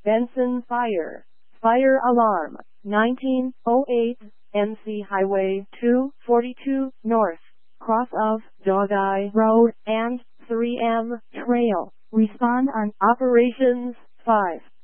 Benson Fire. Fire alarm. 1908 NC Highway 242 North. Cross of Dog Eye Road and 3M Trail. Respond on Operations 5.